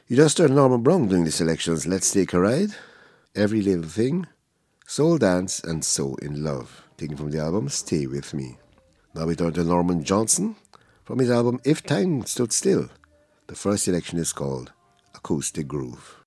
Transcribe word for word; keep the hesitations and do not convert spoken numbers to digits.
You just heard Norman Brown doing the selections Let's Take a Ride, Every Little Thing, Soul Dance, and So in Love, taken from the album Stay With Me. Now we turn to Norman Johnson from his album If Time Stood Still. The first selection is called Acoustic Groove.